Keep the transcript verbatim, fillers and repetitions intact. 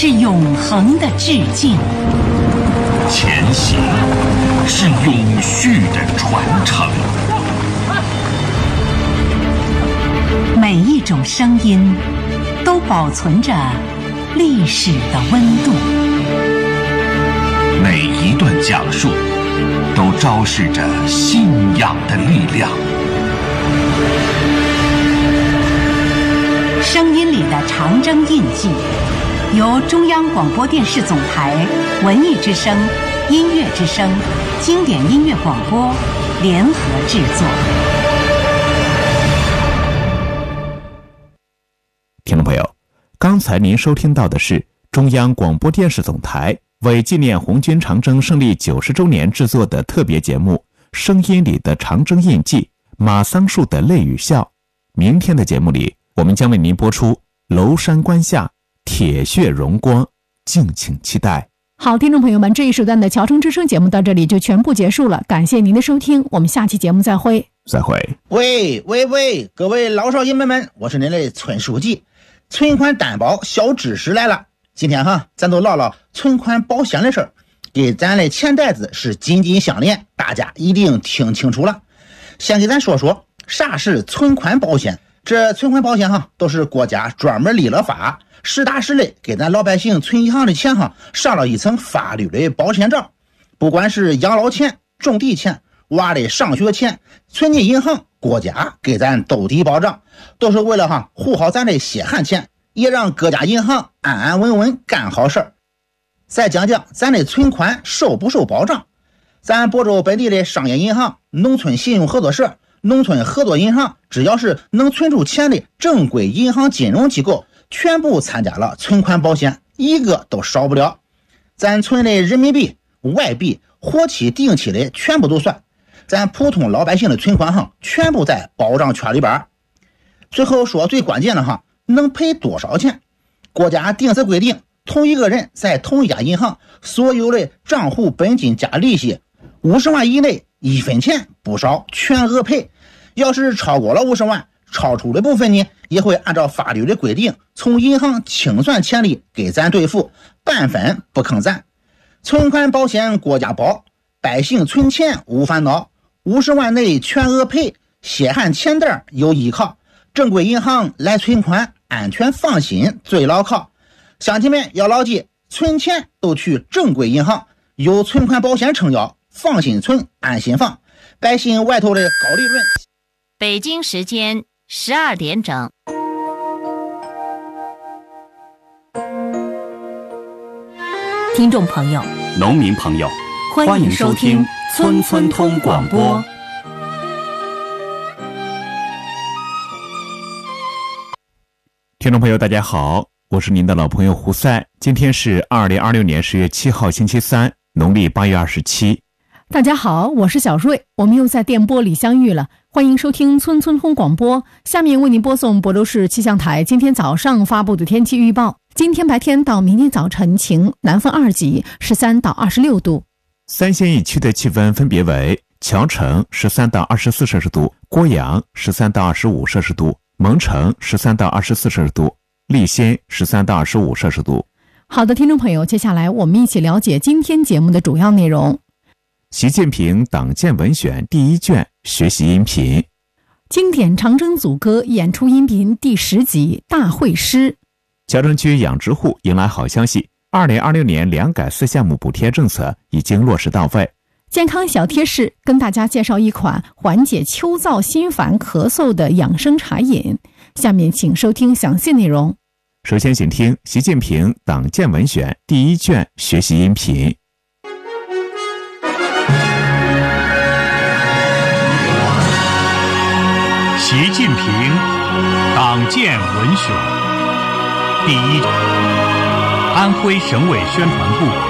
是永恒的致敬， 前行是永续的传承。 每一种声音都保存着历史的温度， 每一段讲述都昭示着信仰的力量。 声音里的长征印记，由中央广播电视总台文艺之声、音乐之声、经典音乐广播联合制作。 听众朋友，刚才您收听到的是中央广播电视总台为纪念红军长征胜利九十周年制作的特别节目《声音里的长征印记》，马桑树的泪与笑。明天的节目里，我们将为您播出娄山关下铁血荣光，敬请期待。 好，听众朋友们，这一时段的侨城之声节目到这里就全部结束了，感谢您的收听，我们下期节目再会。 再会。 喂喂喂，各位老少爷们们，我是您的村书记。存款担保小知识来了，今天哈，咱都唠唠存款保险的事儿，给咱的钱袋子是紧紧相连，大家一定听清楚了。先给咱说说啥是存款保险。这存款保险哈，都是国家专门立了法，实打实的给咱老百姓存银行的钱哈，上了一层法律的保险罩。不管是养老钱、种地钱、娃的上学钱，存进银行，国家给咱兜底保障，都是为了哈护好咱的血汗钱，也让各家银行安安稳稳干好事儿。再讲讲咱的存款受不受保障。咱亳州本地的商业银行、农村信用合作社、农村合作银行，只要是能存出钱的正规银行金融机构，全部参加了存款保险，一个都少不了。咱存的人民币、外币、活期、定期的全部都算，咱普通老百姓的存款哈，全部在保障圈里边。最后说最关键的哈，能赔多少钱？国家定则规定，同一个人在同一家银行所有的账户本金加利息五十万以内，一分钱不少，全额赔。要是超过了五十万，超出的部分呢，也会按照法律的规定，从银行清算钱利给咱兑付，半分不坑咱。存款保险国家保，百姓存钱无烦恼，五十万内全额赔，血汗钱袋有依靠，正规银行来存款，安全放心最牢靠。乡亲们要牢记，存钱都去正规银行，有存款保险撑腰，放心存，安心放。百姓外头的高利润。 北京时间十二点整。听众朋友， 农民朋友， 欢迎收听村村通广播。 听众朋友大家好，我是您的老朋友胡塞。今天是二零二六年十月七号星期三，农历八月二十七。 大家好，我是小瑞，我们又在电波里相遇了，欢迎收听村村通广播。下面为您播送亳州市气象台今天早上发布的天气预报。今天白天到明天早晨晴，南风二级，十三到二十六度。 三县一区的气温分别为乔城十三到二十四摄氏度，郭阳十三到二十五摄氏度，蒙城十三到二十四摄氏度，利辛十三到二十五摄氏度。 好的，听众朋友，接下来我们一起了解今天节目的主要内容。 习近平党建文选第一卷学习音频， 经典长征组歌演出音频第十集大会师。 侨城区养殖户迎来好消息，二零二六年两改四项目补贴政策已经落实到位。 健康小贴士，跟大家介绍一款缓解秋燥心烦咳嗽的养生茶饮。下面请收听详细内容。 首先请听习近平党建文选第一卷学习音频。 习近平党建文选第一，安徽省委宣传部